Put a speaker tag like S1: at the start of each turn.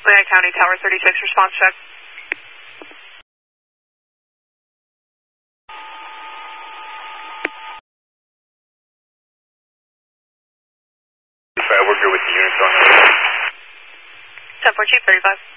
S1: Lehigh County, Tower 36, response check.
S2: We're good with the units on that.
S1: 10-4 Chief, 35.